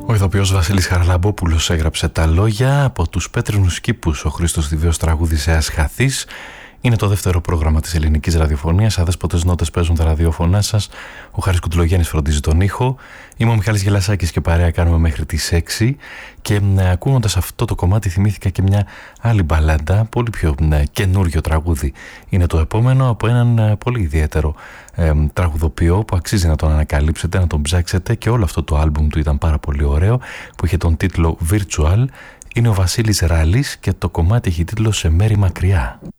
Ο ηθοποιός Βασίλης Χαραλαμπόπουλος έγραψε τα λόγια, από τους πέτρινους κήπους ο Χρήστος Θηβαίος τραγούδισε «Ας χαθείς». Είναι το δεύτερο πρόγραμμα της ελληνικής ραδιοφωνίας. Αδέσποτες νότες παίζουν τα ραδιόφωνά σας. Ο Χάρης Κουτουλογέννης φροντίζει τον ήχο. Είμαι ο Μιχάλης Γελασάκης και παρέα κάνουμε μέχρι τις 6. Και ακούγοντας αυτό το κομμάτι θυμήθηκα και μια άλλη μπαλάντα, πολύ πιο καινούριο τραγούδι. Είναι το επόμενο από έναν πολύ ιδιαίτερο τραγουδοποιό που αξίζει να τον ανακαλύψετε, να τον ψάξετε, και όλο αυτό το άλμπουμ του ήταν πάρα πολύ ωραίο, που είχε τον τίτλο Virtual. Είναι ο Βασίλης Ράλης και το κομμάτι έχει τίτλο «Σε μέρη μακριά».